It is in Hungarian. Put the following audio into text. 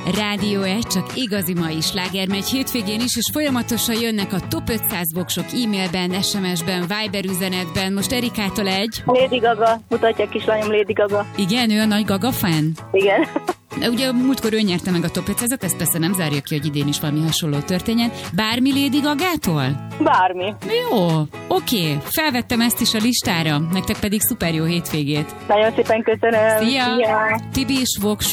Rádió 1, csak igazi mai sláger megy hétvégén is, és folyamatosan jönnek a top 500 voksok e-mailben, SMS-ben, Viber üzenetben. Most Erikától egy. Lady Gaga, mutatja kislányom Lady Gaga. Igen, ő a nagy Gaga fan? Igen. Ugye múltkor ő nyerte meg a top 500-at, ez persze nem zárja ki, hogy idén is valami hasonló történjen. Bármi Lady Gagától? Bármi. Jó, oké, felvettem ezt is a listára, nektek pedig szuper jó hétvégét. Nagyon szépen köszönöm. Szia! Szia. Tibi is voks